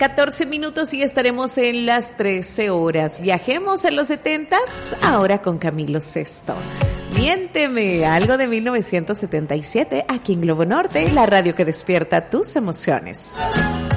14 minutos y estaremos en las 13 horas. Viajemos en los 70s, ahora con Camilo Sesto. Miénteme, algo de 1977, aquí en Globo Norte, la radio que despierta tus emociones.